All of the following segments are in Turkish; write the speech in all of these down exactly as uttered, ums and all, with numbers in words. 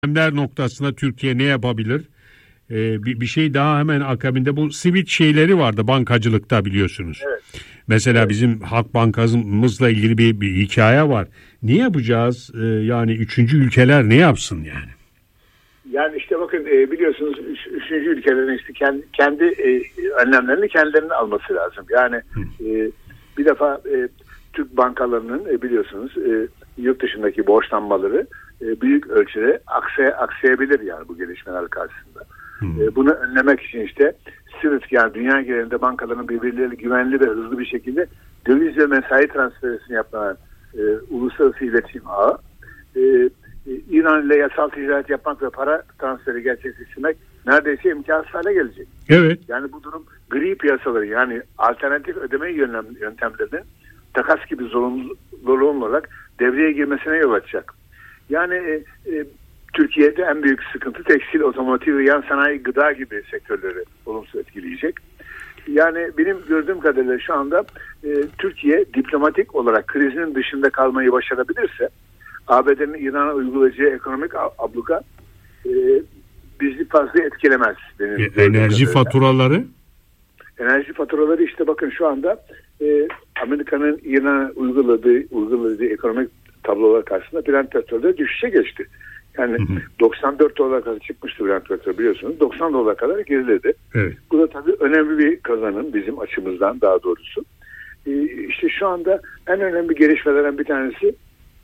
Önlemler noktasında Türkiye ne yapabilir? Ee, bir, bir şey daha hemen akabinde, bu simit şeyleri vardı bankacılıkta, biliyorsunuz. Evet. Mesela evet. bizim Halk Bankamızla ilgili bir, bir hikaye var. Ne yapacağız? Ee, yani üçüncü ülkeler ne yapsın yani? Yani işte bakın e, biliyorsunuz üç, üçüncü ülkelerin işte kendi, kendi e, önlemlerini kendilerinin alması lazım. Yani e, bir defa e, Türk bankalarının e, biliyorsunuz e, yurt dışındaki borçlanmaları e, büyük ölçüde aksaya, aksayabilir yani bu gelişmeler karşısında. E, bunu önlemek için işte SWIFT, yani dünya genelinde bankaların birbirleriyle güvenli ve hızlı bir şekilde döviz ve mesai transferini yapan e, uluslararası iletişim ağı, e, İran ile yasal ticaret yapmak ve para transferi gerçekleştirmek neredeyse imkansız hale gelecek. Evet. Yani bu durum gri piyasaları, yani alternatif ödeme yöntemlerinin takas gibi zorunlu, zorunlu olarak devreye girmesine yol açacak. Yani e, e, Türkiye'de en büyük sıkıntı tekstil, otomotiv ve yan sanayi, gıda gibi sektörleri olumsuz etkileyecek. Yani benim gördüğüm kadarıyla şu anda e, Türkiye diplomatik olarak krizin dışında kalmayı başarabilirse, A B D'nin İran'a uygulayacağı ekonomik abluka e, bizi fazla etkilemez. Benim e, enerji faturaları? Enerji faturaları işte bakın şu anda e, Amerika'nın İran'a uyguladığı, uyguladığı ekonomik tablolar karşısında Brent petrolde düşüşe geçti. Yani hı hı. doksan dört dolara kadar çıkmıştı Brent petrol, biliyorsunuz. doksan dolara kadar geriledi. Evet. Bu da tabii önemli bir kazanım bizim açımızdan, daha doğrusu. E, işte şu anda en önemli gelişmelerden bir tanesi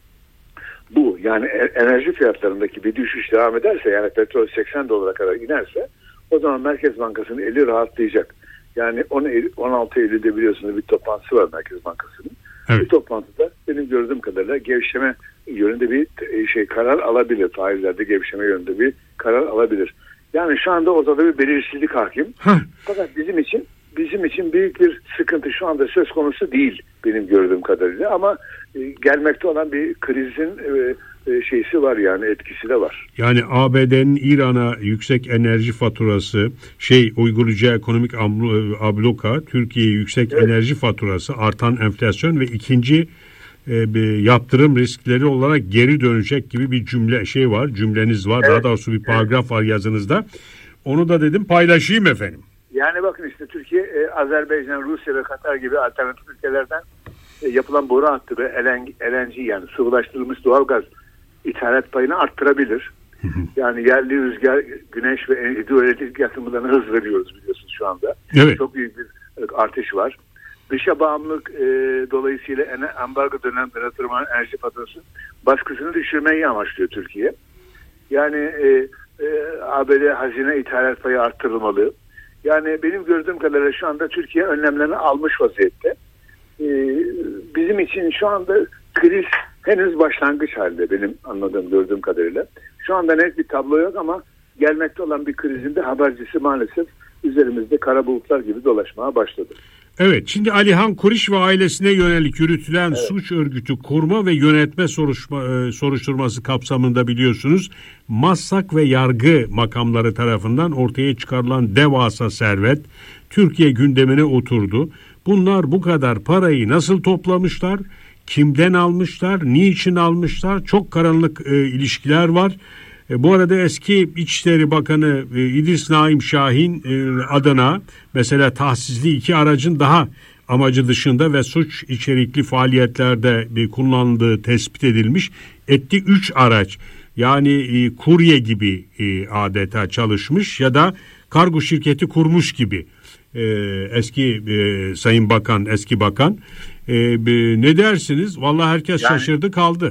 bu. Yani enerji fiyatlarındaki bir düşüş devam ederse, yani petrol seksen dolara kadar inerse, o zaman Merkez Bankası'nın eli rahatlayacak. Yani on altı Eylül'de biliyorsunuz bir toplantısı var Merkez Bankası'nın. Evet. Bu toplantıda benim gördüğüm kadarıyla gevşeme yönünde bir şey karar alabilir. Faizlerde gevşeme yönünde bir karar alabilir. Yani şu anda ortada bir belirsizlik hakim. Heh. Fakat bizim için bizim için büyük bir sıkıntı şu anda söz konusu değil benim gördüğüm kadarıyla, ama e, gelmekte olan bir krizin e, e, şeysi var, yani etkisi de var. Yani A B D'nin İran'a yüksek enerji faturası, şey uygulayacağı ekonomik abluka, Türkiye'ye yüksek evet. enerji faturası, artan enflasyon ve ikinci e, bir yaptırım riskleri olarak geri dönecek gibi bir cümle şey var, cümleniz var. Evet. Daha doğrusu bir paragraf evet. var yazınızda. Onu da dedim paylaşayım efendim. Yani bakın işte Türkiye, e, Azerbaycan, Rusya ve Katar gibi alternatif ülkelerden e, yapılan boru hattı ve L N G, yani sıvılaştırılmış doğalgaz ithalat payını arttırabilir. Yani yerli rüzgar, güneş ve hidroelektrik yatırımlarına hız veriyoruz biliyorsunuz şu anda. Evet. Çok büyük bir artış var. Dışa bağımlılık e, dolayısıyla ambargo dönemlerinde yatırılan enerji faturası baskısını düşürmeyi amaçlıyor Türkiye. Yani e, e, A B D hazine ithalat payı arttırılmalı. Yani benim gördüğüm kadarıyla şu anda Türkiye önlemlerini almış vaziyette. Ee, bizim için şu anda kriz henüz başlangıç halde, benim anladığım, gördüğüm kadarıyla. Şu anda net bir tablo yok, ama gelmekte olan bir krizin de habercisi maalesef üzerimizde kara bulutlar gibi dolaşmaya başladı. Evet, şimdi Alihan Kuriş ve ailesine yönelik yürütülen evet. suç örgütü kurma ve yönetme soruşma, e, soruşturması kapsamında biliyorsunuz Masak ve yargı makamları tarafından ortaya çıkarılan devasa servet Türkiye gündemine oturdu. Bunlar bu kadar parayı nasıl toplamışlar, kimden almışlar, niçin almışlar, çok karanlık e, ilişkiler var. E, bu arada eski İçişleri Bakanı e, İdris Naim Şahin e, adına mesela tahsisli iki aracın daha amacı dışında ve suç içerikli faaliyetlerde e, kullanıldığı tespit edilmiş. Etti üç araç, yani e, kurye gibi e, adeta çalışmış ya da kargo şirketi kurmuş gibi e, eski e, Sayın Bakan, eski Bakan. E, e, ne dersiniz? Vallahi herkes yani... şaşırdı kaldı.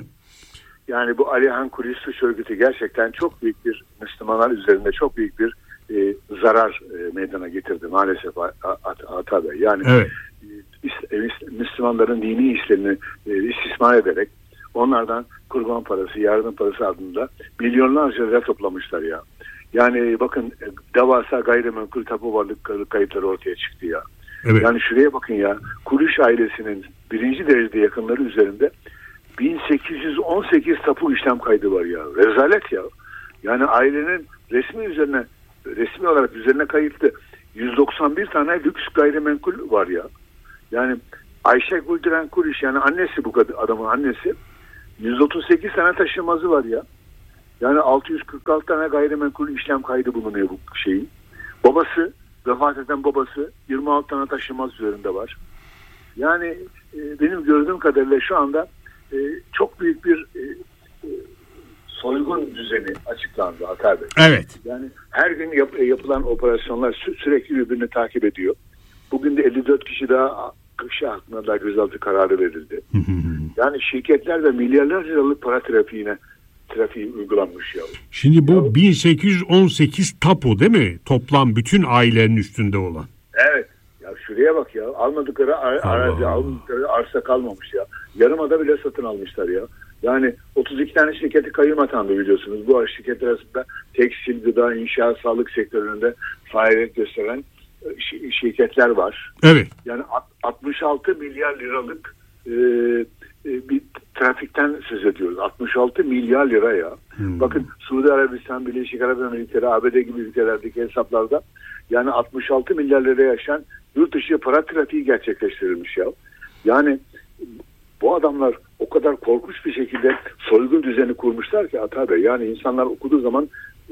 Yani bu Alihan Kuriş suç örgütü gerçekten çok büyük bir, Müslümanlar üzerinde çok büyük bir e, zarar e, meydana getirdi maalesef Ata Bey. Yani evet. e, Müslümanların dini işlerini e, istismar ederek onlardan kurban parası, yardım parası adında milyonlarca lira toplamışlar ya. Yani bakın devasa gayrimenkul tapu varlık kayıtları ortaya çıktı ya. Evet. Yani şuraya bakın ya, Kuriş ailesinin birinci derecede yakınları üzerinde bin sekiz yüz on sekiz tapu işlem kaydı var ya. Rezalet ya. Yani ailenin resmi üzerine resmi olarak üzerine kayıtlı yüz doksan bir tane lüks gayrimenkul var ya. Yani Ayşe Güldüren Kuriş, yani annesi, bu adamın annesi, yüz otuz sekiz tane taşınmazı var ya. Yani altı yüz kırk altı tane gayrimenkul işlem kaydı bulunuyor bu şeyin. Babası, vefat eden babası yirmi altı tane taşınmaz üzerinde var. Yani e, benim gördüğüm kadarıyla şu anda e, çok büyük bir e, e, soygun düzeni açıklandı Atar Bey. Evet. Yani her gün yap, yapılan operasyonlar sü- sürekli birbirini takip ediyor. Bugün de elli dört kişi daha kırk kişi hakkında da gözaltı kararı verildi. Yani şirketler ve milyarlar liralık para trafiğine trafiği uygulanmış ya. Şimdi bu ya, bin sekiz yüz on sekiz tapu değil mi? Toplam bütün ailenin üstünde olan. Evet. Ya şuraya bak ya. Almadıkları ar- arazi, almadıkları arsa kalmamış ya. Yarımada bile satın almışlar ya. Yani otuz iki tane şirketi kayyum atandı biliyorsunuz. Bu şirketler arasında tekstil, gıda, inşaat, sağlık sektöründe faaliyet gösteren ş- şirketler var. Evet. Yani altmış altı milyar liralık e, e, bir trafikten söz ediyoruz. altmış altı milyar lira ya. Hmm. Bakın Suudi Arabistan, Birleşik Arap Emirlikleri, A B D gibi ülkelerdeki hesaplarda yani altmış altı milyar lira yaşayan yurt dışı para trafiği gerçekleştirilmiş ya. Yani bu adamlar o kadar korkunç bir şekilde soygun düzeni kurmuşlar ki Atar Bey. Yani insanlar okuduğu zaman e,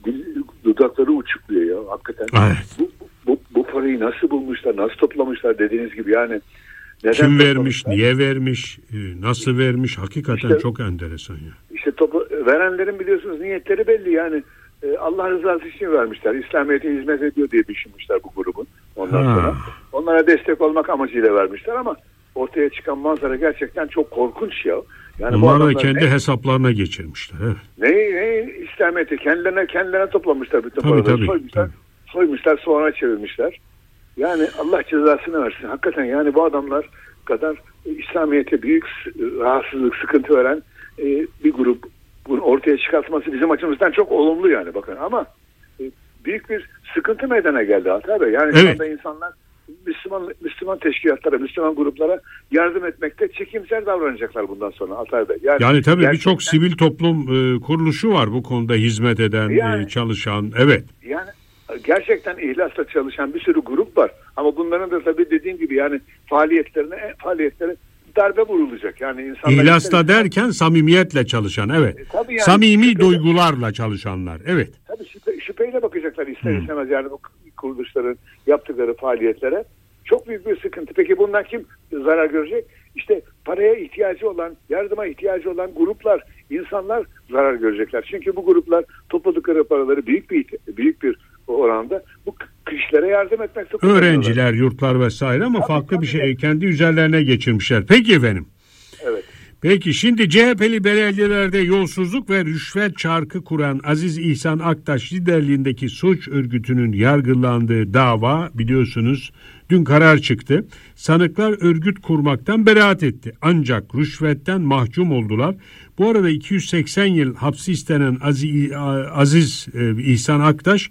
dudakları uçukluyor ya hakikaten. Evet. Bu, bu, bu parayı nasıl bulmuşlar, nasıl toplamışlar dediğiniz gibi yani. Neden kim vermiş, niye vermiş, nasıl vermiş hakikaten işte, çok enteresan ya. İşte topu, verenlerin biliyorsunuz niyetleri belli yani e, Allah rızası için vermişler. İslamiyet'e hizmet ediyor diye düşünmüşler bu grubun. Ondan ha. sonra onlara destek olmak amacıyla vermişler ama ortaya çıkan manzara gerçekten çok korkunç ya. Yani onlar da kendi ne, hesaplarına geçirmişler. Evet. Neyi, neyi İslamiyet'i kendilerine kendilerine toplamışlar bütün tabii, paraları. Tabii, soymuşlar, tabii. soymuşlar sonra çevirmişler. Yani Allah cezasını versin. Hakikaten yani bu adamlar kadar İslamiyet'e büyük rahatsızlık, sıkıntı veren e, bir grup bunu ortaya çıkartması bizim açımızdan çok olumlu yani bakın ama e, büyük bir sıkıntı meydana geldi Atar Bey. Yani evet. Şu anda insanlar Müslüman Müslüman teşkilatlara, Müslüman gruplara yardım etmekte çekimser davranacaklar bundan sonra Atar Bey. Yani, yani tabii gerçekten... birçok sivil toplum e, kuruluşu var bu konuda hizmet eden, yani, e, çalışan. Evet. Yani gerçekten ihlasla çalışan bir sürü grup var. Ama bunların da tabii dediğim gibi yani faaliyetlerine faaliyetlerine darbe vurulacak. Yani insanlar İhlasla derken samimiyetle çalışan, evet. E, tabii yani, samimi şüpheyle, duygularla çalışanlar, evet. Tabii şüphe, şüpheyle bakacaklar ister hmm. istemez yani bu kuruluşların yaptıkları faaliyetlere. Çok büyük bir sıkıntı. Peki bundan kim zarar görecek? İşte paraya ihtiyacı olan, yardıma ihtiyacı olan gruplar, insanlar zarar görecekler. Çünkü bu gruplar topladıkları paraları büyük bir büyük bir oranda bu kişilere yardım etmek zorunda. Öğrenciler, yurtlar vesaire ama tabii, farklı tabii bir şey de. Kendi üzerlerine geçirmişler. Peki efendim. Evet. Peki şimdi C H P'li belediyelerde yolsuzluk ve rüşvet çarkı kuran Aziz İhsan Aktaş liderliğindeki suç örgütünün yargılandığı dava biliyorsunuz dün karar çıktı. Sanıklar örgüt kurmaktan beraat etti. Ancak rüşvetten mahkum oldular. Bu arada iki yüz seksen yıl hapsi istenen Aziz, Aziz İhsan Aktaş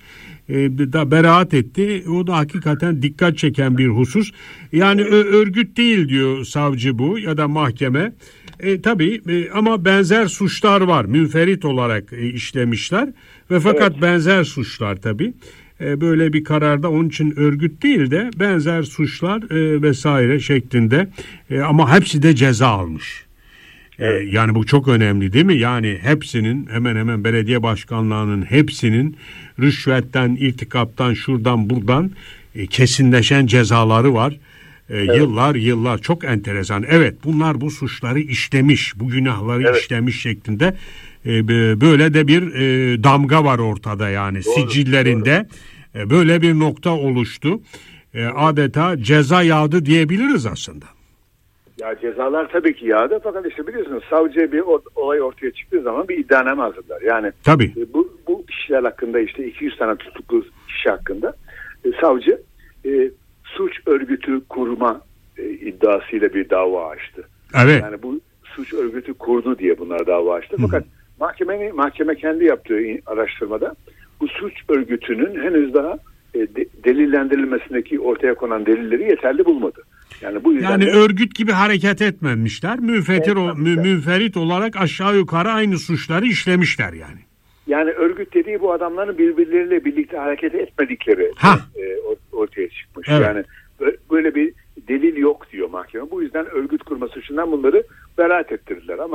da beraat etti. O da hakikaten dikkat çeken bir husus. Yani örgüt değil diyor savcı bu ya da mahkeme. E, tabii e, ama benzer suçlar var. Münferit olarak e, işlemişler ve fakat evet. benzer suçlar tabii. E, böyle bir kararda onun için örgüt değil de benzer suçlar e, vesaire şeklinde e, ama hepsi de ceza almış. Evet. E, yani bu çok önemli değil mi? Yani hepsinin hemen hemen belediye başkanlığının hepsinin rüşvetten, irtikaptan, şuradan buradan e, kesinleşen cezaları var. Evet. Yıllar yıllar çok enteresan. Evet bunlar bu suçları işlemiş, bu günahları evet. işlemiş şeklinde e, böyle de bir e, damga var ortada yani doğru, sicillerinde doğru. E, böyle bir nokta oluştu. E, adeta ceza yağdı diyebiliriz aslında. Ya cezalar tabii ki yağdı fakat işte biliyorsunuz savcı bir olay ortaya çıktığı zaman bir iddianame hazırlar. Yani tabii. E, bu, bu kişiler hakkında işte iki yüz tane tutuklu kişi hakkında e, savcı e, suç örgütü kurma e, iddiasıyla bir dava açtı. Evet. Yani bu suç örgütü kurdu diye bunlar dava açtı. Hı-hı. Fakat mahkeme, mahkeme kendi yaptığı araştırmada bu suç örgütünün henüz daha e, de, delillendirilmesindeki ortaya konan delilleri yeterli bulmadı. Yani bu yüzden yani de, örgüt gibi hareket etmemişler. Müfetir o, mü, münferit olarak aşağı yukarı aynı suçları işlemişler yani. Yani örgüt dediği bu adamların birbirleriyle birlikte hareket etmedikleri e, ortaya çıkmış. Evet. Yani böyle bir delil yok diyor mahkeme. Bu yüzden örgüt kurma suçundan bunları beraat ettirdiler ama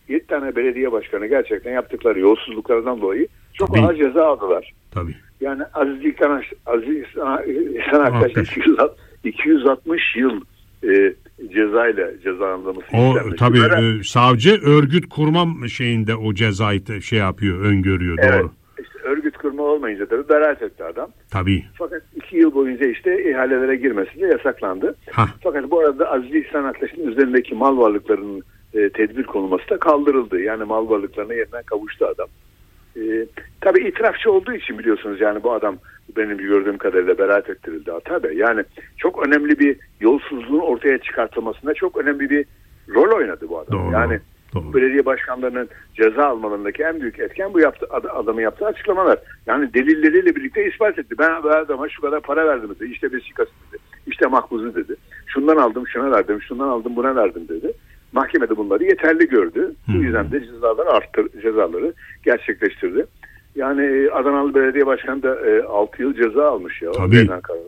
yedi tane belediye başkanı gerçekten yaptıkları yolsuzluklardan dolayı çok Tabii. ağır ceza aldılar. Tabii. Yani Aziz İhsan Aziz İhsan Aktaş iki yüz altmış yıl e, cezayla cezalandırılması istenmiş. O tabii e, savcı örgüt kurma şeyinde o cezayı şey yapıyor, öngörüyor. Evet. Doğru. İşte örgüt kurma olmayınca tabii beraat etti adam. Tabii. Fakat iki yıl boyunca işte ihalelere girmesi de yasaklandı. Hah. Fakat bu arada Aziz İhsan Aktaş'ın üzerindeki mal varlıklarının e, tedbir konulması da kaldırıldı. Yani mal varlıklarına yeniden kavuştu adam. E, tabii itirafçı olduğu için biliyorsunuz yani bu adam benim gördüğüm kadarıyla beraat ettirildi. Tabii yani çok önemli bir yolsuzluğun ortaya çıkartılmasında çok önemli bir rol oynadı bu adam. Doğru. Yani Doğru. Belediye başkanlarının ceza almalarındaki en büyük etken bu yaptı, adamın yaptığı açıklamalar. Yani delilleriyle birlikte ispat etti. Ben bu adama şu kadar para verdim dedi. İşte vesikası dedi. İşte makbuzu dedi. Şundan aldım şuna verdim. Şundan aldım buna verdim dedi. Mahkemede bunları yeterli gördü. Bu yüzden de cezaları arttır, cezaları gerçekleştirdi. Yani Adanalı Belediye Başkanı da e, altı yıl ceza almış ya. Tabii.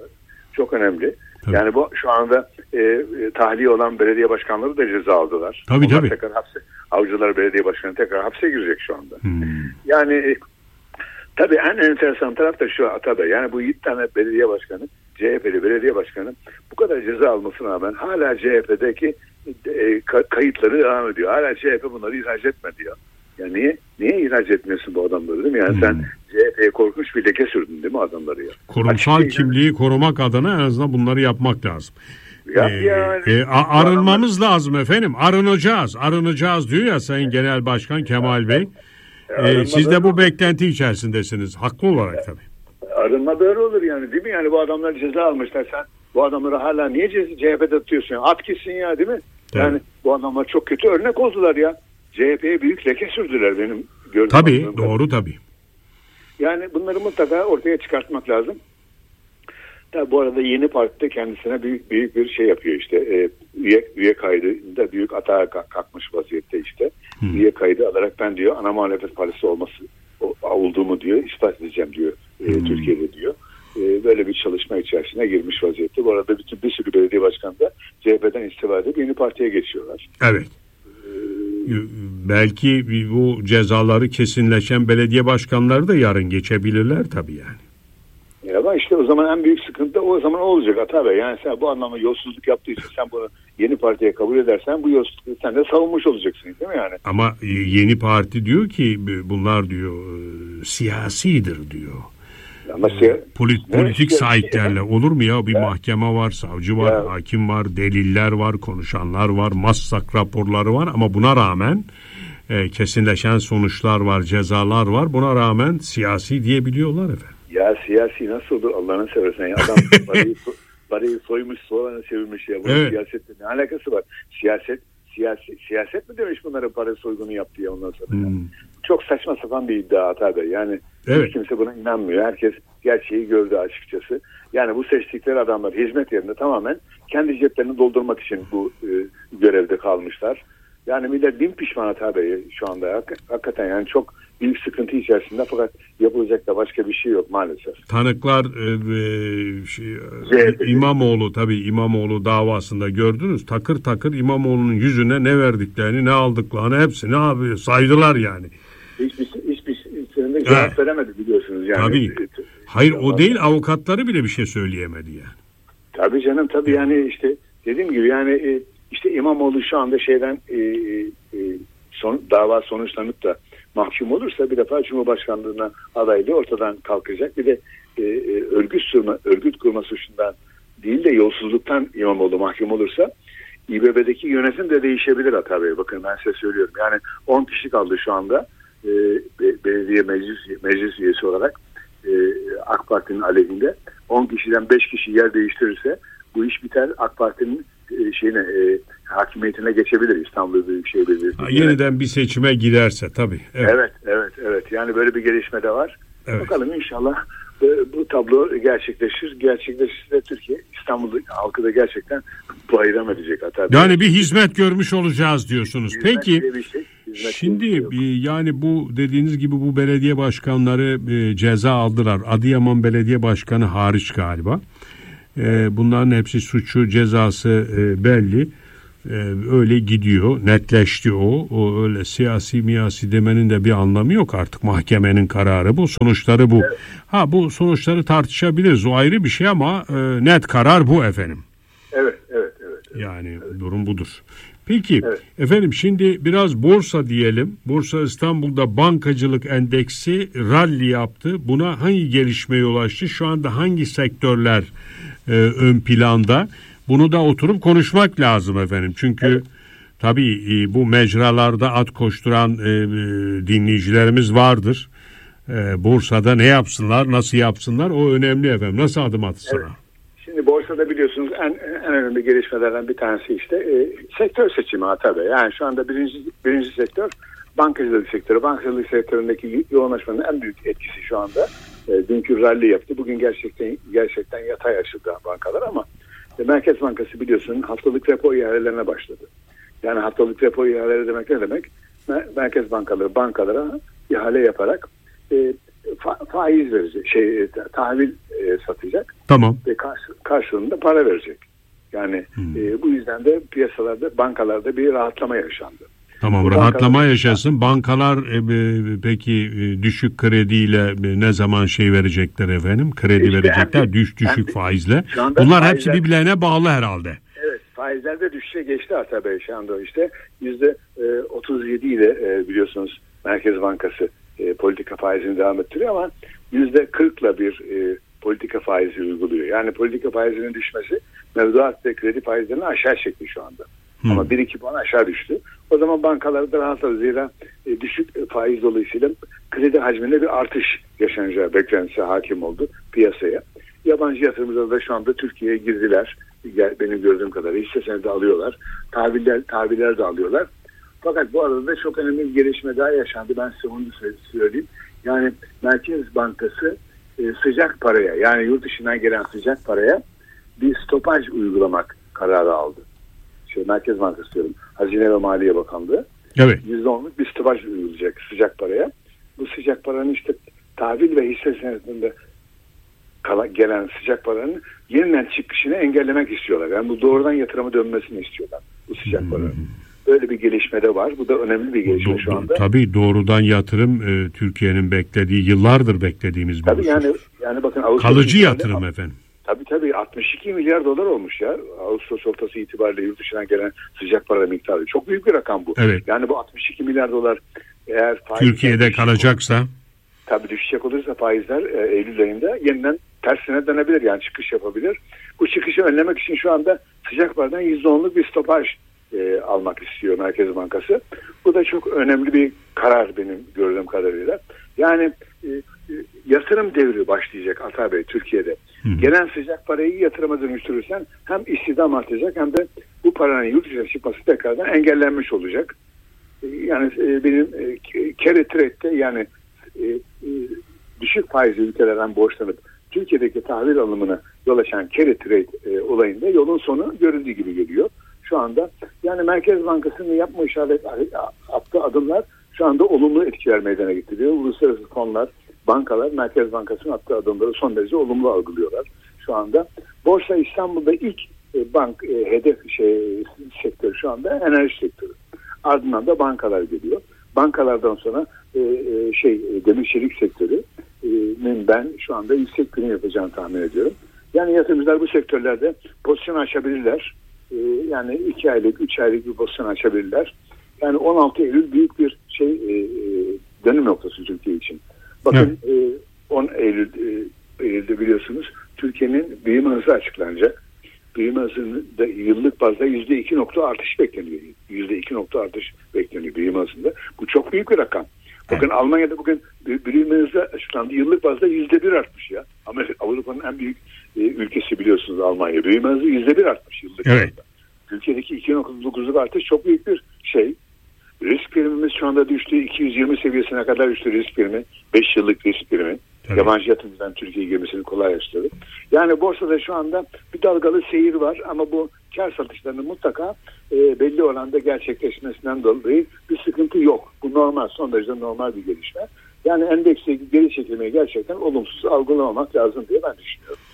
Çok önemli. Tabii. Yani bu şu anda e, e, tahliye olan belediye başkanları da ceza aldılar. Tabii Onlar tabii. Tekrar hapse, Avcılar Belediye Başkanı tekrar hapse girecek şu anda. Hmm. Yani e, tabii en enteresan taraf da şu tabii. Yani bu yedi tane belediye başkanı, C H P'li belediye başkanı bu kadar ceza almasına rağmen hala C H P'deki e, kayıtları devam ediyor. Hala C H P bunları ihraç etmedi ya. Ya niye niye ihraç etmiyorsun bu adamları değil mi? Yani hmm. sen C H P'ye korkunç bir leke sürdün değil mi adamları ya? Kurumsal Açık kimliği yani. Korumak adına en azından bunları yapmak lazım. Ya, ee, yani, e, arınmamız adamlar... lazım efendim. Arınacağız. Arınacağız diyor ya Sayın Genel Başkan Kemal Bey. Ee, siz de bu beklenti içerisindesiniz. Haklı olarak tabii. Arınma böyle olur yani değil mi? Yani bu adamlar ceza almışlar. Sen bu adamları hala niye C H P'de tutuyorsun? At gitsin ya değil mi? Evet. Yani bu adamlar çok kötü örnek oldular ya. C H P'ye büyük leke sürdüler benim gördüğüm. Tabii doğru tabii. Yani bunları mutlaka ortaya çıkartmak lazım. Tabii bu arada yeni partide kendisine büyük büyük bir şey yapıyor işte. E, üye, üye kaydında büyük atağa kalkmış vaziyette işte. Hmm. Üye kaydı alarak ben diyor ana muhalefet partisi olması olduğumu diyor ispat edeceğim diyor e, hmm. Türkiye'de diyor. E, böyle bir çalışma içerisine girmiş vaziyette. Bu arada bütün bir sürü belediye başkanı da C H P'den istifa edip yeni partiye geçiyorlar. Evet. Belki bu cezaları kesinleşen belediye başkanları da yarın geçebilirler tabii yani. Ya ama işte o zaman en büyük sıkıntı o zaman olacak Ata Bey. Yani sen bu anlamda yolsuzluk yaptığı için sen bunu yeni partiye kabul edersen bu yolsuzluğu sen de savunmuş olacaksın değil mi yani? Ama yeni parti diyor ki bunlar diyor siyasidir diyor. Ama siya- Polit, politik ne? Sahiplerle olur mu ya? Bir ya. Mahkeme var, savcı var, ya. Hakim var, deliller var, konuşanlar var, Massak raporları var ama buna rağmen e, kesinleşen sonuçlar var, cezalar var. Buna rağmen siyasi diyebiliyorlar efendim. Ya siyasi nasıl olur Allah'ını seversen ya adam parayı, parayı soymuş, soğanı çevirmiş ya. Bunun evet. Siyasetle ne alakası var? Siyaset siyasi siyaset mi demiş bunlara para soygunu yaptı ya ondan sonra. Hmm. Yani. Çok saçma sapan bir iddia Ata Bey. Yani evet. Hiç kimse buna inanmıyor. Herkes gerçeği gördü açıkçası. Yani bu seçtikleri adamlar hizmet yerinde tamamen kendi ceplerini doldurmak için bu e, görevde kalmışlar. Yani millet bin pişman Ata Bey şu anda. Hak, hakikaten yani çok büyük sıkıntı içerisinde fakat yapılacak da başka bir şey yok maalesef. Tanıklar e, şey, İmamoğlu tabii İmamoğlu davasında gördünüz. Takır takır İmamoğlu'nun yüzüne ne verdiklerini ne aldıklarını hepsini abi saydılar yani. Hiçbir hiçbir şeyinde cevap evet. veremedi biliyorsunuz yani. Tabii. Hayır o değil avukatları bile bir şey söyleyemedi yani. Tabii canım tabii yani işte dediğim gibi yani işte İmamoğlu şu anda şeyden e, e, son, dava sonuçlanıp da mahkum olursa bir defa Cumhurbaşkanlığına adaylığı ortadan kalkacak. Bir de e, örgüt kurma, örgüt kurma suçundan değil de yolsuzluktan İmamoğlu mahkum olursa İ B B'deki yönetim de değişebilir Ata Bey. Bakın ben size söylüyorum. Yani on kişi kaldı şu anda e, belediye meclis, meclis üyesi olarak e, AK Parti'nin aleyhinde. on kişiden beş kişi yer değiştirirse bu iş biter. AK Parti'nin e, şeyine e, hakimiyetine geçebilir İstanbul Büyükşehir Belediyesi. Yeniden bir seçime giderse tabii. Evet. evet, evet, evet. Yani böyle bir gelişme de var. Evet. Bakalım inşallah bu, bu tablo gerçekleşir. Gerçekleşirse Türkiye, İstanbul halkı da gerçekten bayram edecek. Hatta yani bir hizmet görmüş olacağız diyorsunuz. Hizmet Peki bir şey, şimdi yani bu dediğiniz gibi bu belediye başkanları e, ceza aldılar. Adıyaman Belediye Başkanı hariç galiba. E, bunların hepsi suçu, cezası e, belli. öyle gidiyor, netleşti o. O öyle siyasi miyasi demenin de bir anlamı yok artık. Mahkemenin kararı bu, sonuçları bu. Evet. Ha bu sonuçları tartışabiliriz, o ayrı bir şey ama e, net karar bu efendim. Evet, evet, evet. evet. Yani evet. durum budur. Peki evet. efendim şimdi biraz borsa diyelim. Borsa İstanbul'da bankacılık endeksi rally yaptı. Buna hangi gelişme yol açtı? Şu anda hangi sektörler e, ön planda? Bunu da oturup konuşmak lazım efendim. Çünkü evet. tabii e, bu mecralarda at koşturan e, dinleyicilerimiz vardır. E, borsada ne yapsınlar, nasıl yapsınlar o önemli efendim. Nasıl adım atsınlar? Evet. Şimdi borsada biliyorsunuz en, en önemli gelişmelerden bir tanesi işte e, sektör seçimi tabii. Yani şu anda birinci birinci sektör bankacılık sektörü. Bankacılık sektöründeki yoğunlaşmanın en büyük etkisi şu anda. E, dünkü rally yaptı. Bugün gerçekten gerçekten yatay açıldı bankalar ama e, Merkez Bankası biliyorsun haftalık repo ihalelerine başladı. Yani haftalık repo ihaleleri demek ne demek? Merkez bankaları bankalara ihale yaparak e, fa- faiz verecek, şey tahvil e, satacak. Tamam. Ve karşı, karşılığında para verecek. Yani hmm. e, bu yüzden de piyasalarda, bankalarda bir rahatlama yaşandı. Tamam, bu rahatlama bankalar, yaşasın. Bankalar e, e, peki e, düşük krediyle e, ne zaman şey verecekler efendim? Kredi işte verecekler de, düş düşük de, faizle. Bunlar faizler, hepsi birbirlerine bağlı herhalde. Evet, faizler de düşüşe geçti Ata Bey şu anda işte. yüzde otuz yedi ile e, biliyorsunuz Merkez Bankası e, politika faizini devam ettiriyor ama yüzde kırkla bir e, politika faizi uyguluyor. Yani politika faizinin düşmesi mevduat ve kredi faizlerini aşağı çekti şu anda. Hmm. Ama bir iki puan aşağı düştü. O zaman bankalarda rahatlar. Zira e, düşük faiz dolayısıyla kredi hacminde bir artış yaşanacağı beklentisi hakim oldu piyasaya. Yabancı yatırımcılar da şu anda Türkiye'ye girdiler. Benim gördüğüm kadarıyla hisse senedi alıyorlar. Tahviller, tahviller de alıyorlar. Fakat bu arada da çok önemli bir gelişme daha yaşandı. Ben size onu söyleyeyim. Yani Merkez Bankası e, sıcak paraya, yani yurt dışından gelen sıcak paraya bir stopaj uygulamak kararı aldı. Şey, Merkez Bankası diyorum. Hazine ve Maliye Bakanlığı. Evet. yüzde onluk bir stopaj uygulayacak sıcak paraya. Bu sıcak paranın işte tahvil ve hisse senedinde gelen sıcak paranın yeniden çıkışını engellemek istiyorlar. Yani bu doğrudan yatırıma dönmesini istiyorlar. Bu sıcak paranın. Böyle bir gelişme de var. Bu da önemli bir gelişme do- şu anda. Tabii doğrudan yatırım e, Türkiye'nin beklediği, yıllardır beklediğimiz bir tabii yani, yani bakın Ağustos kalıcı yatırım efendim. Tabii tabii altmış iki milyar dolar olmuş ya. Ağustos ortası itibariyle yurt dışından gelen sıcak para miktarı. Çok büyük bir rakam bu. Evet. Yani bu altmış iki milyar dolar eğer Türkiye'de kalacaksa olur, tabii düşecek olursa faizler e, Eylül ayında yeniden tersine dönebilir. Yani çıkış yapabilir. Bu çıkışı önlemek için şu anda sıcak paradan yüzde onluk bir stopaj e, almak istiyor Merkez Bankası. Bu da çok önemli bir karar benim gördüğüm kadarıyla. Yani e, e, yatırım devri başlayacak Ata Bey Türkiye'de. Hı. Gelen sıcak parayı yatırıma dönüştürürsen hem istihdam artacak hem de bu paranın yurt dışına çıkması tekrardan engellenmiş olacak. E, yani e, benim e, carry trade'de yani e, e, düşük faizli ülkelerden borçlanıp Türkiye'deki tahvil alımına yol açan carry trade e, olayında yolun sonu görüldüğü gibi geliyor. Şu anda yani Merkez Bankası'nın yapma işaret attığı adımlar şu anda olumlu etkiler meydana getiriyor. Uluslararası fonlar, bankalar Merkez Bankası'nın attığı adımları son derece olumlu algılıyorlar şu anda. Borsa İstanbul'da ilk e, bank e, hedef şey sektörü şu anda enerji sektörü. Ardından da bankalar geliyor. Bankalardan sonra e, e, şey e, demir çelik sektörünün ben şu anda yüksek prim yapacağını tahmin ediyorum. Yani yatırımcılar bu sektörlerde pozisyon açabilirler. E, yani iki aylık, üç aylık bir pozisyon açabilirler. Yani on altı Eylül büyük bir şey e, dönüm noktası Türkiye için. Bakın evet. e, on Eylül e, Eylül'de biliyorsunuz Türkiye'nin büyüme hızı açıklanacak. Büyüme hızında yıllık bazda yüzde iki nokta artış bekleniyor. Yüzde iki nokta artış bekleniyor büyüme hızında. Bu çok büyük bir rakam. Bakın evet. Almanya'da bugün büyüme hızı açıklandı. Yıllık bazda yüzde bir artmış ya. Ama Avrupa'nın en büyük e, ülkesi biliyorsunuz Almanya. Büyüme hızı yüzde bir artmış yıllık evet. bazda. Türkiye'deki iki nokta dokuzluk artış çok büyük bir şey. Risk primimiz şu anda düştü. iki yüz yirmi seviyesine kadar düştü risk primi. beş yıllık risk primi. Tabii. Yabancı yatırımcıdan Türkiye'ye girmesini kolaylaştırdı. Yani borsada şu anda bir dalgalı seyir var ama bu kar satışlarının mutlaka e, belli oranda gerçekleşmesinden dolayı bir sıkıntı yok. Bu normal, son derece normal bir gelişme. Yani endekse geri çekilmeyi gerçekten olumsuz algılamamak lazım diye ben düşünüyorum.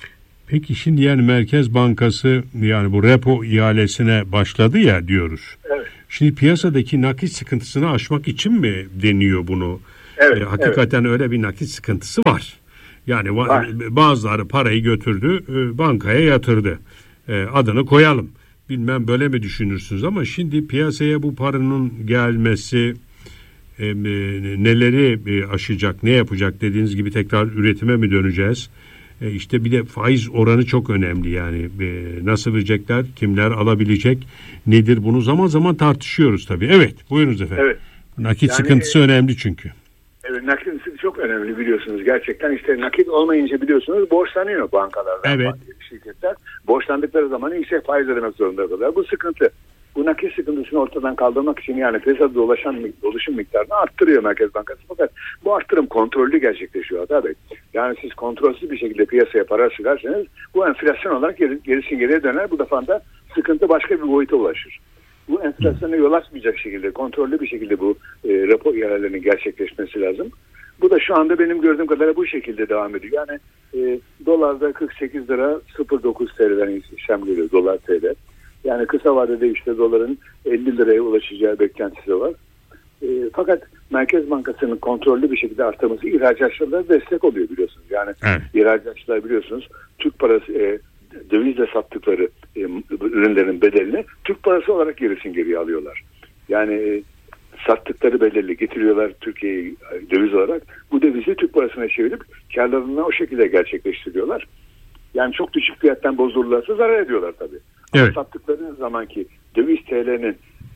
Peki şimdi yani Merkez Bankası yani bu repo ihalesine başladı ya diyoruz. Evet. Şimdi piyasadaki nakit sıkıntısını aşmak için mi deniyor bunu? Evet, e, hakikaten evet. Öyle bir nakit sıkıntısı var. Yani var. Bazıları parayı götürdü, e, bankaya yatırdı. E, adını koyalım. Bilmem böyle mi düşünürsünüz ama şimdi piyasaya bu paranın gelmesi e, e, neleri e, aşacak, ne yapacak dediğiniz gibi tekrar üretime mi döneceğiz? E, işte bir de faiz oranı çok önemli yani. E, nasıl verecekler, kimler alabilecek, nedir bunu zaman zaman tartışıyoruz tabii. Evet, buyurunuz efendim. Evet. Nakit yani, sıkıntısı önemli çünkü. Evet, nakit sıkıntısı çok önemli biliyorsunuz. Gerçekten işte nakit olmayınca biliyorsunuz borçlanıyor bankalardan. Evet. Şirketler borçlandıkları zaman yüksek faiz ödemek zorunda kalıyorlar. Bu sıkıntı. Bu nakit sıkıntısını ortadan kaldırmak için yani piyasada dolaşan dolaşım miktarını arttırıyor Merkez Bankası. Fakat bu arttırım kontrollü gerçekleşiyor tabii. Yani siz kontrolsüz bir şekilde piyasaya para sıkarsanız bu enflasyon olarak geri, gerisi geriye döner. Bu defa da sıkıntı başka bir boyuta ulaşır. Bu enflasyona yol açmayacak şekilde kontrollü bir şekilde bu e, repo ihalelerinin gerçekleşmesi lazım. Bu da şu anda benim gördüğüm kadarıyla bu şekilde devam ediyor. Yani e, dolarda kırk sekiz lira sıfır dokuz T L'den işlem görüyor dolar T L. Yani kısa vadede işte doların elli liraya ulaşacağı beklentisi var. E, fakat Merkez Bankası'nın kontrollü bir şekilde artması ihracatçılara destek oluyor biliyorsunuz. Yani evet. ihracatçılar biliyorsunuz Türk parası e, dövizle sattıkları e, ürünlerin bedelini Türk parası olarak gerisin geriye alıyorlar. Yani e, sattıkları bedelli getiriyorlar Türkiye'yi döviz olarak. Bu dövizi Türk parasına çevirip karlarını o şekilde gerçekleştiriyorlar. Yani çok düşük fiyattan bozulurlarsa zarar ediyorlar tabii. Evet. Ama sattıkları zamanki döviz T L'nin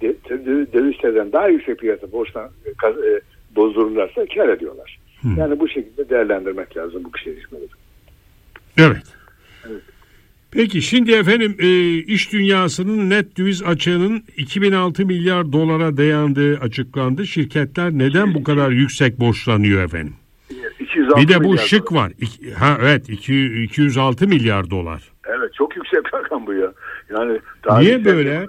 döviz T L'den daha yüksek fiyata borçtan e, bozdururlarsa kar ediyorlar. Hmm. Yani bu şekilde değerlendirmek lazım bu gelişmeleri. Evet. Evet. Peki şimdi efendim e, iş dünyasının net döviz açığının iki bin altı milyar dolara dayandığı açıklandı. Şirketler neden bu kadar yüksek borçlanıyor efendim? Bir de bu şık dolar. Var. İki, ha evet iki, iki yüz altı milyar dolar. Evet çok yüksek bir rakam bu ya. Yani niye böyle?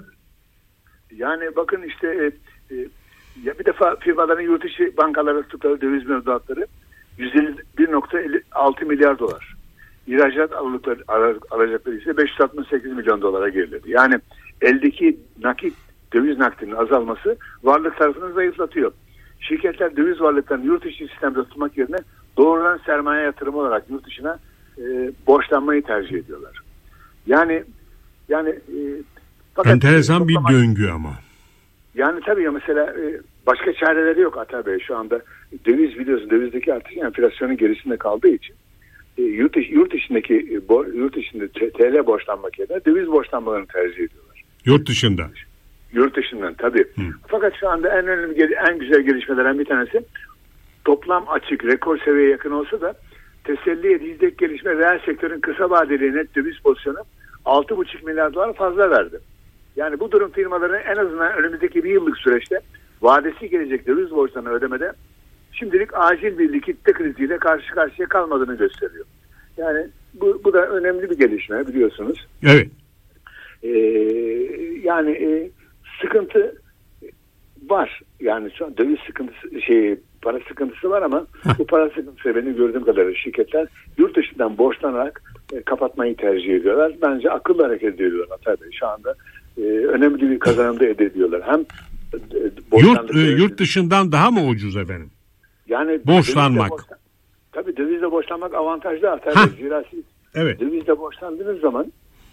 Yani bakın işte e, e, ya bir defa firmaların yurt içi bankalara tuttukları döviz mevduatları yüz elli bir nokta altı milyar dolar. İhracat alacakları, alacakları ise beş yüz altmış sekiz milyon dolara geriledi. Yani eldeki nakit döviz nakdinin azalması varlık tarafını zayıflatıyor. Şirketler döviz varlıklarını yurt içi sistemde tutmak yerine doğrudan sermaye yatırımı olarak yurt dışına e, borçlanmayı tercih ediyorlar. Yani yani e, fakat enteresan toplamak, bir döngü ama. Yani tabii ya mesela e, başka çareleri yok Atar Bey şu anda. Döviz biliyorsun dövizdeki artış enflasyonun gerisinde kaldığı için e, yurt, yurt dışındaki e, bo, yurt dışında T L borçlanmak yerine döviz borçlanmalarını tercih ediyorlar. Yurt dışında. Yurt dışından tabii. Hı. Fakat şu anda en önemli, en güzel gelişmelerden bir tanesi toplam açık rekor seviyeye yakın olsa da teselli edecek gelişme reel sektörün kısa vadeli net döviz pozisyonu altı buçuk milyar dolar fazla verdi. Yani bu durum firmaların en azından önümüzdeki bir yıllık süreçte vadesi gelecek döviz borçlarını ödemede şimdilik acil bir likitte kriziyle karşı karşıya kalmadığını gösteriyor. Yani bu, bu da önemli bir gelişme biliyorsunuz. Evet. Ee, yani e, sıkıntı var. Yani şu an döviz sıkıntısı şey para sıkıntısı var ama Heh. bu para sıkıntısı benim gördüğüm kadarıyla şirketler yurt dışından borçlanarak e, kapatmayı tercih ediyorlar. Bence akıllı hareket ediyorlar Atay Bey. Şu anda e, önemli bir kazanım da elde ediyorlar. Hem e, yurt, e, yurt dışından daha mı ucuz efendim? Yani borçlanmak. Dövizle borçlan, tabii dövizle borçlanmak avantajlı Atay Bey. Zira siz evet. dövizle borçlandığınız zaman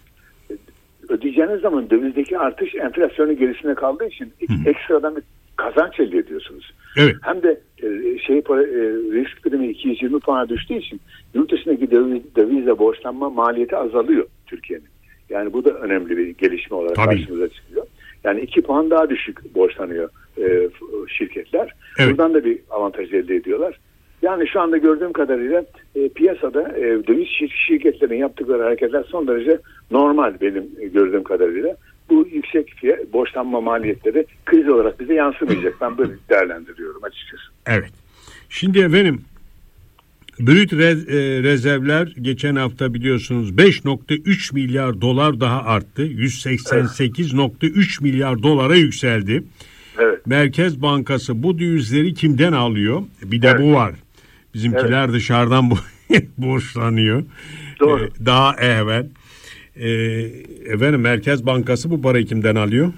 ödeyeceğiniz zaman dövizdeki artış enflasyonun gerisine kaldığı için Hı. ekstradan bir kazanç elde ediyorsunuz. Evet. Hem de e, şey e, risk primi iki yüz yirmi puana düştüğü için yurt dışındaki döviz, dövizle borçlanma maliyeti azalıyor Türkiye'nin. Yani bu da önemli bir gelişme olarak Tabii. karşımıza çıkıyor. Yani iki puan daha düşük borçlanıyor e, şirketler. Evet. Buradan da bir avantaj elde ediyorlar. Yani şu anda gördüğüm kadarıyla e, piyasada e, döviz şirketlerin yaptıkları hareketler son derece normal benim e, gördüğüm kadarıyla. Bu yüksek fiyat, borçlanma maliyetleri kriz olarak bize yansımayacak. Ben böyle değerlendiriyorum açıkçası. Evet. Şimdi efendim brüt rez, e, rezervler geçen hafta biliyorsunuz beş nokta üç milyar dolar daha arttı. yüz seksen sekiz nokta üç evet. milyar dolara yükseldi. Evet. Merkez Bankası bu dövizleri kimden alıyor? Bir de evet. bu var. Bizimkiler evet. dışarıdan bu borçlanıyor. Doğru. Ee, daha evvel. Ee, efendim Merkez Bankası bu parayı kimden alıyor?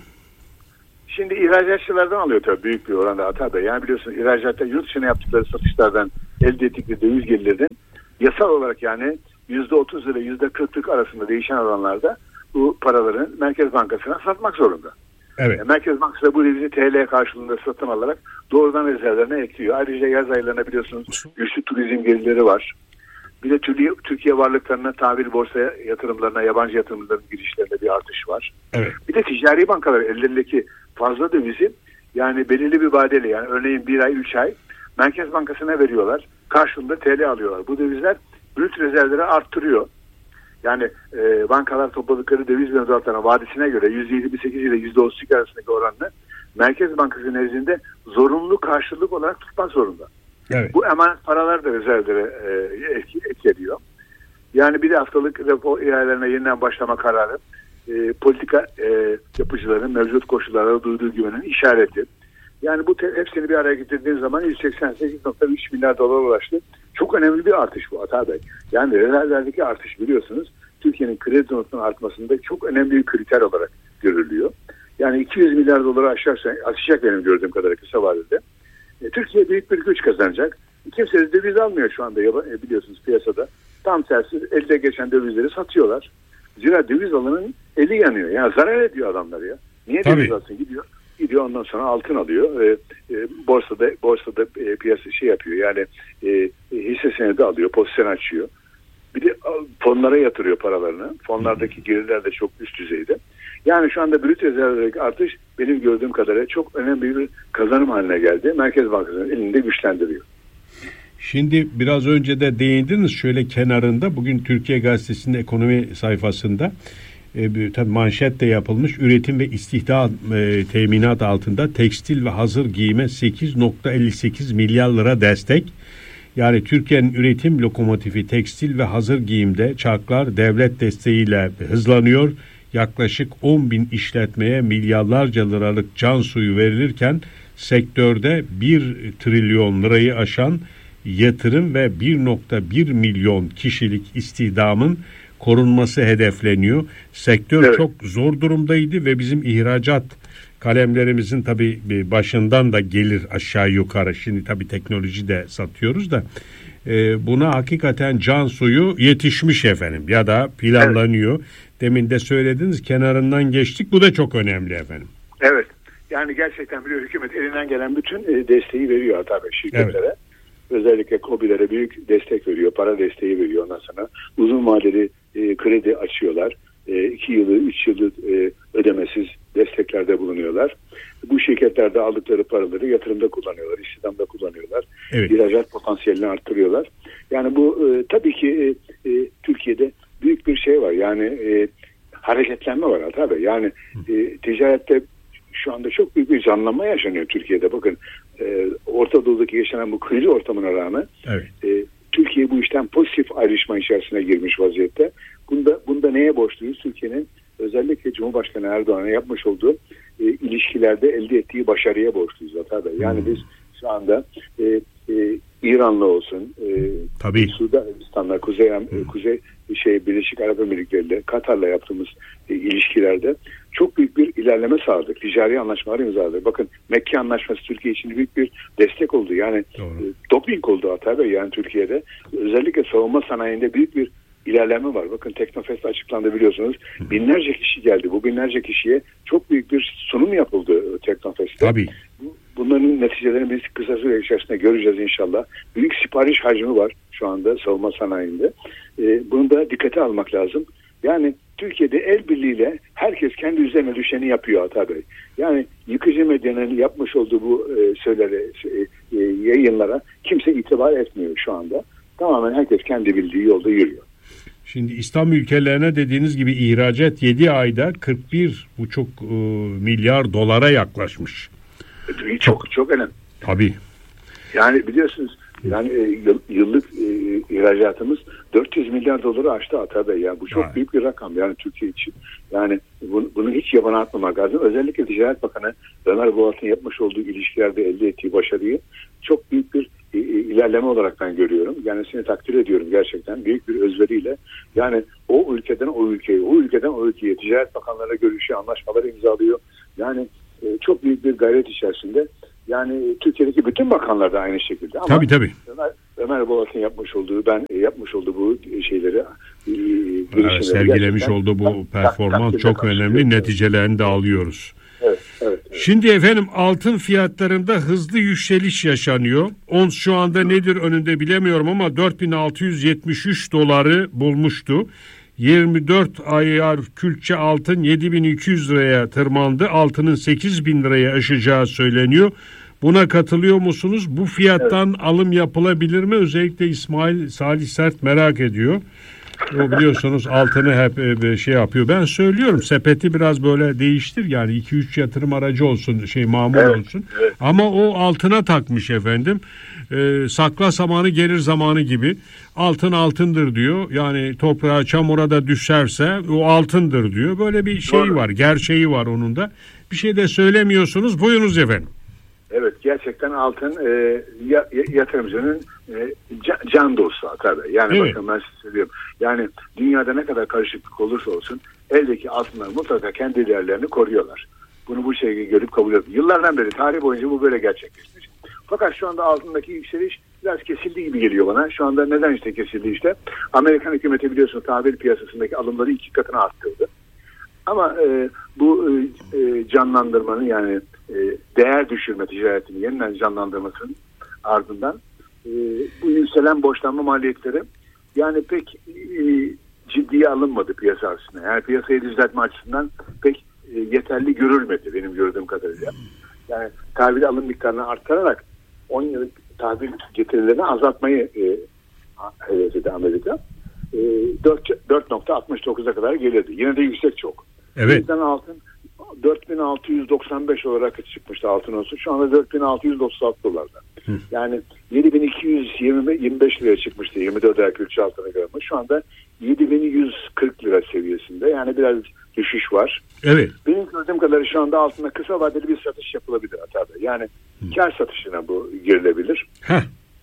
Şimdi ihracatçılardan alıyor tabii büyük bir oranda Atar Bey. Yani biliyorsunuz ihracatta yurt dışına yaptıkları satışlardan elde ettikleri döviz gelirlerden yasal olarak yani yüzde otuz ile yüzde kırklık arasında değişen oranlarda bu paraların Merkez Bankası'na satmak zorunda. Evet. Yani Merkez Bankası da bu devizi T L karşılığında satın alarak doğrudan rezervlerine ekliyor. Ayrıca yaz aylarında biliyorsunuz güçlü turizm gelirleri var. Bir de Türkiye, Türkiye varlıklarına, tahvil borsa yatırımlarına, yabancı yatırımların girişlerinde bir artış var. Evet. Bir de ticari bankalar ellerindeki fazla dövizi yani belirli bir vadeli yani örneğin bir ay, üç ay Merkez Bankası'na veriyorlar. Karşılığında T L alıyorlar. Bu dövizler brüt rezervleri arttırıyor. Yani e, bankalar topladıkları döviz mevduatlarına vadisine göre yüzde yirmi sekiz ile yüzde otuz iki arasındaki oranını Merkez Bankası nezdinde zorunlu karşılık olarak tutmak zorunda. Evet. Bu emanet paralar da rezervlere e, etki, etki ediyor. Yani bir de haftalık repo ihalelerine yeniden başlama kararı e, politika e, yapıcıların mevcut koşullara duyduğu güvenin işareti. Yani bu te, hepsini bir araya getirdiğiniz zaman yüz seksen sekiz nokta üç milyar dolar ulaştı. Çok önemli bir artış bu Atar Bey. Yani rezervlerdeki artış biliyorsunuz Türkiye'nin kredi notunun artmasında çok önemli bir kriter olarak görülüyor. Yani iki yüz milyar doları aşarsa, aşacak benim gördüğüm kadarıyla kısa vadede. E, Türkiye büyük bir güç kazanacak. Kimse de döviz almıyor şu anda e, biliyorsunuz piyasada. Tam tersi elde geçen dövizleri satıyorlar. Zira döviz alanın eli yanıyor. Yani zarar ediyor adamlar ya. Niye Tabii. döviz alsın gidiyor? Gidiyor ondan sonra altın alıyor. E, e, borsada borsada e, piyasa şey yapıyor. Yani e, hisse senedi alıyor, pozisyon açıyor. Bir de fonlara yatırıyor paralarını. Fonlardaki gelirler de çok üst düzeyde. Yani şu anda brüt rezervlerdeki artış benim gördüğüm kadarıyla çok önemli bir kazanım haline geldi. Merkez Bankası'nın elinde güçlendiriyor. Şimdi biraz önce de değindiniz şöyle kenarında bugün Türkiye Gazetesi'nin ekonomi sayfasında e, tabii manşette yapılmış üretim ve istihdam e, teminat altında tekstil ve hazır giyime sekiz nokta elli sekiz milyar lira destek. Yani Türkiye'nin üretim lokomotifi tekstil ve hazır giyimde çarklar devlet desteğiyle hızlanıyor. Yaklaşık on bin işletmeye milyarlarca liralık can suyu verilirken sektörde bir trilyon lirayı aşan yatırım ve bir nokta bir milyon kişilik istihdamın korunması hedefleniyor. Sektör evet. çok zor durumdaydı ve bizim ihracat kalemlerimizin tabii başından da gelir aşağı yukarı. Şimdi tabii teknoloji de satıyoruz da e, buna hakikaten can suyu yetişmiş efendim ya da planlanıyor. Evet. Demin de söylediniz kenarından geçtik. Bu da çok önemli efendim. Evet. Yani gerçekten biliyor hükümet elinden gelen bütün e, desteği veriyor tabii şirketlere. Evet. Özellikle KOBİ'lere büyük destek veriyor. Para desteği veriyor ondan sonra. Uzun vadeli e, kredi açıyorlar. E, iki yılı, üç yılı e, ödemesiz desteklerde bulunuyorlar. Bu şirketlerde aldıkları paraları yatırımda kullanıyorlar, istihdamda kullanıyorlar. Evet. İhracat potansiyelini arttırıyorlar. Yani bu e, tabii ki e, e, Türkiye'de büyük bir şey var. Yani e, hareketlenme var tabii. Yani e, ticarette şu anda çok büyük bir canlanma yaşanıyor Türkiye'de. Bakın e, Orta Doğu'daki yaşanan bu kriz ortamına rağmen evet. e, Türkiye bu işten pozitif ayrışma içerisine girmiş vaziyette. Bunda, bunda neye borçluyuz? Türkiye'nin özellikle Cumhurbaşkanı Erdoğan'a yapmış olduğu e, ilişkilerde elde ettiği başarıya borçluyuz Atar Bey. Yani hmm. biz şu anda e, e, İran'la olsun, e, Tabii. Suudi Arabistan'la, Kuzey, hmm. Kuzey şey Birleşik Arap Emirlikleri'yle, Katar'la yaptığımız e, ilişkilerde çok büyük bir ilerleme sağladık. Ticari anlaşmalar imzaladık. Bakın Mekke Anlaşması Türkiye için büyük bir destek oldu. Yani e, doping oldu Atar Bey yani Türkiye'de. Özellikle savunma sanayinde büyük bir ilerleme var. Bakın Teknofest açıklandı biliyorsunuz. Binlerce kişi geldi. Bu binlerce kişiye çok büyük bir sunum yapıldı Teknofest'te. Tabii. Bunların neticelerini biz kısa süre içerisinde göreceğiz inşallah. Büyük sipariş hacmi var şu anda savunma sanayinde. Ee, bunu da dikkate almak lazım. Yani Türkiye'de el birliğiyle herkes kendi üzerine düşeni yapıyor Atar Bey. Yani yıkıcı medyanın yapmış olduğu bu e, söyleri, e, yayınlara kimse itibar etmiyor şu anda. Tamamen herkes kendi bildiği yolda yürüyor. Şimdi İslam ülkelerine dediğiniz gibi ihracat yedi ayda kırk bir buçuk e, milyar dolara yaklaşmış. Çok çok, çok önemli. Tabii. Yani biliyorsunuz yani e, yıllık e, ihracatımız dört yüz milyar doları aştı Atar Bey. Yani bu çok yani. büyük bir rakam yani Türkiye için. Yani bunu, bunu hiç yabana atmamak lazım. Özellikle Ticaret Bakanı Ömer Boğaz'ın yapmış olduğu ilişkilerde elde ettiği başarıyı çok büyük bir ilerleme olarak ben görüyorum. Yani seni takdir ediyorum gerçekten. Büyük bir özveriyle. Yani o ülkeden o ülkeye, o ülkeden o ülkeye ticaret bakanlarıyla görüşüyor, anlaşmaları imzalıyor. Yani e, çok büyük bir gayret içerisinde. Yani Türkiye'deki bütün bakanlar da aynı şekilde. Ama tabii tabii. Ömer, Ömer Bolat'ın yapmış olduğu, ben yapmış olduğu bu şeyleri, evet, sergilemiş olduğu bu performans çok önemli. Neticelerini de alıyoruz. Evet, evet, evet. Şimdi efendim altın fiyatlarında hızlı yükseliş yaşanıyor. Ons şu anda nedir önünde bilemiyorum ama dört bin altı yüz yetmiş üç doları bulmuştu. yirmi dört ayar külçe altın yedi bin iki yüz liraya tırmandı. Altının sekiz bin liraya aşacağı söyleniyor. Buna katılıyor musunuz? Bu fiyattan evet. alım yapılabilir mi? Özellikle İsmail Salih Sert merak ediyor. O biliyorsunuz altını hep şey yapıyor. Ben söylüyorum sepeti biraz böyle değiştir. Yani iki üç yatırım aracı olsun, şey mamul evet, olsun. Evet. Ama o altına takmış efendim. Ee, sakla zamanı gelir zamanı gibi. Altın altındır diyor. Yani toprağa çamura da düşerse o altındır diyor. Böyle bir şey Doğru. var. Gerçeği var onun da. Bir şey de söylemiyorsunuz. Buyurunuz efendim. Evet, gerçekten altın e, yatırımcının e, can, can dostu tabii. Yani evet. bakın ben size söylüyorum. Yani dünyada ne kadar karışıklık olursa olsun eldeki altınlar mutlaka kendi değerlerini koruyorlar. Bunu bu şekilde görüp kabul ediyor. Yıllardan beri tarih boyunca bu böyle gerçekleşmiş. Fakat şu anda altındaki yükseliş biraz kesildi gibi geliyor bana. Şu anda neden işte kesildi işte? Amerikan hükümeti biliyorsunuz tahvil piyasasındaki alımları iki katına arttırdı. Ama e, bu e, canlandırmanın yani e, değer düşürme ticaretini yeniden canlandırmasının ardından e, bu yükselen borçlanma maliyetleri yani pek e, ciddiye alınmadı piyasa açısından. Yani piyasayı düzeltme açısından pek e, yeterli görülmedi benim gördüğüm kadarıyla. Yani tahvil alım miktarını arttırarak on yıllık tahvil getirilerini azaltmayı e, hedefledi Amerika. E, dört nokta altmış dokuza kadar gelirdi. Yine de yüksek çok. Evet. Altın dört bin altı yüz doksan beş olarak çıkmıştı altın olsun. Şu anda dört bin altı yüz otuz altı dolarda. Hı. Yani yedi bin iki yüz yirmi beş liraya çıkmıştı yirmi dört ay külçe altına göre. Şu anda yedi bin yüz kırk lira seviyesinde. Yani biraz düşüş var. Evet. Benim gördüğüm kadarıyla şu anda altında kısa vadeli bir satış yapılabilir hatta. Yani Hı. kar satışına bu girilebilir. Heh.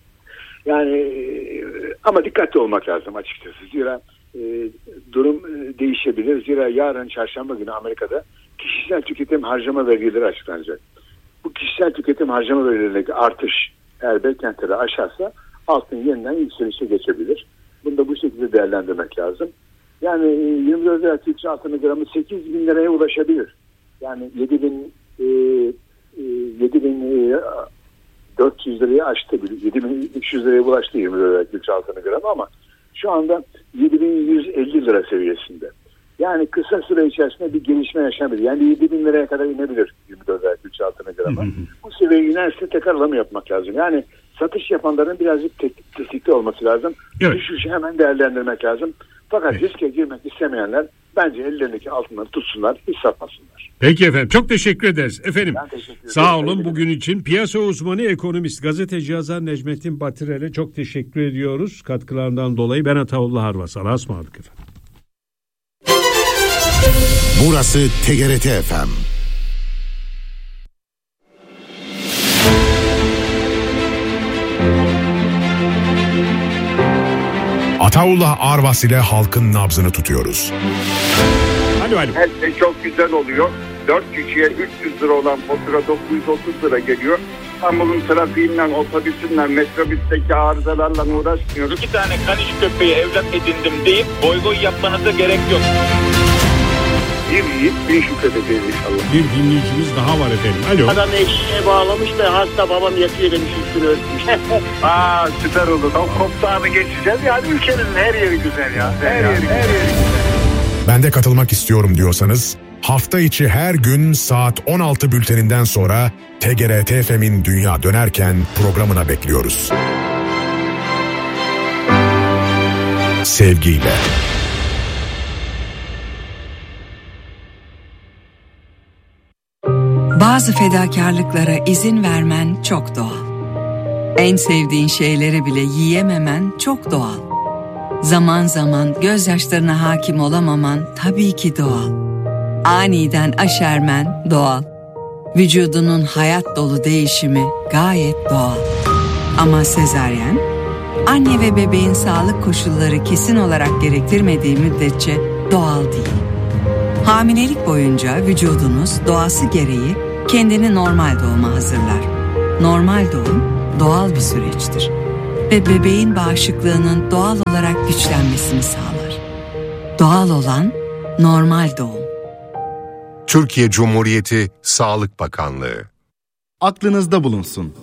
Yani ama dikkatli olmak lazım açıkçası. Zira e, durum e, değişebilir. Zira yarın çarşamba günü Amerika'da kişisel tüketim harcama vergileri açıklanacak. Bu kişisel tüketim harcama vergilerindeki artış eğer beklentileri aşarsa altın yeniden yükselişe geçebilir. Bunu da bu şekilde değerlendirmek lazım. Yani yirmi dört lira külçe altının gramı sekiz bin liraya ulaşabilir. Yani yedi bin e, e, yedi bin e, dört yüz liraya aştı. yedi bin üç yüz liraya ulaştı yirmi dört lira külçe altının gramı ama şu anda yedi bin yüz elli lira seviyesinde. Yani kısa süre içerisinde bir gelişme yaşanabilir. Yani yedi bin liraya kadar inebilir yirmi dört ay külçe altına gramı. Bu seviyeye inerse tekrar alım yapmak lazım. Yani satış yapanların birazcık tetikte olması lazım. Evet. Düşüşü hemen değerlendirmek lazım. Fakat evet. riske girmek istemeyenler bence ellerindeki altınları tutsunlar, hiç satmasınlar. Peki efendim, çok teşekkür ederiz. Efendim teşekkür sağ olun bugün için. Piyasa uzmanı, ekonomist, gazeteci yazar Necmettin Batirel'e çok teşekkür ediyoruz katkılarından dolayı. Ben Ataullah Arvas. Allah'a ısmarladık efendim. Burası T G R T F M. Ataullah Arvas ile halkın nabzını tutuyoruz. Alo alo. Her şey çok güzel oluyor. Dört kişiye üç yüz lira olan fatura dokuz yüz otuz lira geliyor. İstanbul'un trafiğinden, otobüsünden, metrobüsteki arızalarla uğraşmıyoruz. İki tane kaniş köpeği evlat edindim deyip boy boy yapmanıza gerek yok. Bir yiğit bir şükredeceğiz inşallah. Bir dinleyicimiz daha var efendim. Alo. Adam eşeğe bağlamış da hasta babam yatıyor demiş, üstünü örtmüş. Aa süper olur. O koptağını geçeceğiz. Yani ülkenin her yeri güzel ya. Her, her yeri, her yeri güzel. Ben de katılmak istiyorum diyorsanız hafta içi her gün saat on altı bülteninden sonra T G R T F M'in Dünya Dönerken programına bekliyoruz. Sevgiyle. Bazı fedakarlıklara izin vermen çok doğal. En sevdiğin şeyleri bile yiyememen çok doğal. Zaman zaman gözyaşlarına hakim olamaman tabii ki doğal. Aniden aşermen doğal. Vücudunun hayat dolu değişimi gayet doğal. Ama sezaryen, anne ve bebeğin sağlık koşulları kesin olarak gerektirmediği müddetçe doğal değil. Hamilelik boyunca vücudunuz doğası gereği kendini normal doğuma hazırlar. Normal doğum doğal bir süreçtir ve bebeğin bağışıklığının doğal olarak güçlenmesini sağlar. Doğal olan normal doğum. Türkiye Cumhuriyeti Sağlık Bakanlığı. Aklınızda bulunsun.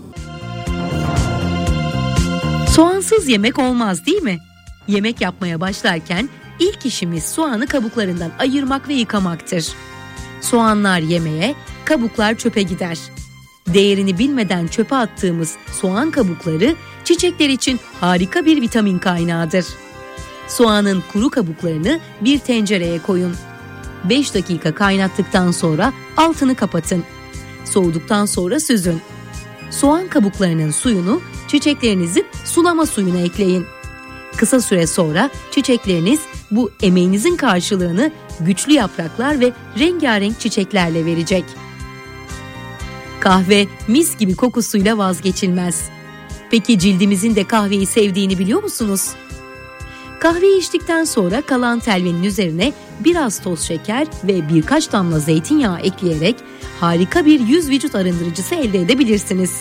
Soğansız yemek olmaz değil mi? Yemek yapmaya başlarken ilk işimiz soğanı kabuklarından ayırmak ve yıkamaktır. Soğanlar yemeğe, kabuklar çöpe gider. Değerini bilmeden çöpe attığımız soğan kabukları çiçekler için harika bir vitamin kaynağıdır. Soğanın kuru kabuklarını bir tencereye koyun. beş dakika kaynattıktan sonra altını kapatın. Soğuduktan sonra süzün. Soğan kabuklarının suyunu çiçeklerinizin sulama suyuna ekleyin. Kısa süre sonra çiçekleriniz bu emeğinizin karşılığını güçlü yapraklar ve rengarenk çiçeklerle verecek. Kahve mis gibi kokusuyla vazgeçilmez. Peki cildimizin de kahveyi sevdiğini biliyor musunuz? Kahveyi içtikten sonra kalan telvenin üzerine biraz toz şeker ve birkaç damla zeytinyağı ekleyerek harika bir yüz vücut arındırıcısı elde edebilirsiniz.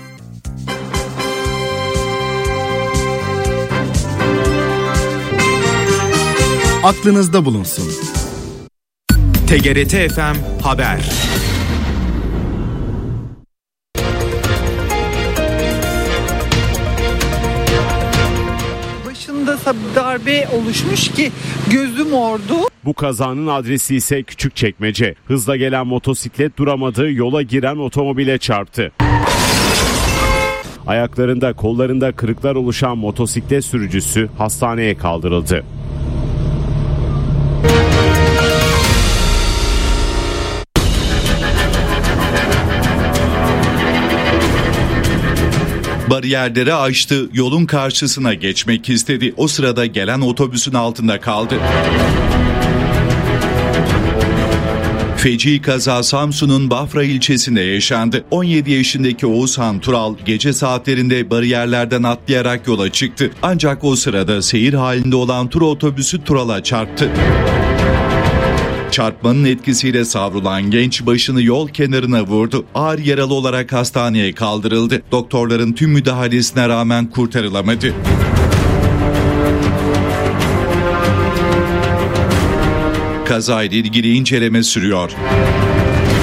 Aklınızda bulunsun. T G R T F M Haber. Başında darbe oluşmuş ki gözü mordu. Bu kazanın adresi ise Küçükçekmece. Hızla gelen motosiklet duramadı, yola giren otomobile çarptı. Ayaklarında, kollarında kırıklar oluşan motosiklet sürücüsü hastaneye kaldırıldı. Bariyerleri aştı, yolun karşısına geçmek istedi. O sırada gelen otobüsün altında kaldı. Feci kaza Samsun'un Bafra ilçesinde yaşandı. on yedi yaşındaki Oğuzhan Tural gece saatlerinde bariyerlerden atlayarak yola çıktı. Ancak o sırada seyir halinde olan tur otobüsü Tural'a çarptı. Çarpmanın etkisiyle savrulan genç başını yol kenarına vurdu. Ağır yaralı olarak hastaneye kaldırıldı. Doktorların tüm müdahalesine rağmen kurtarılamadı. Kazayla ilgili inceleme sürüyor.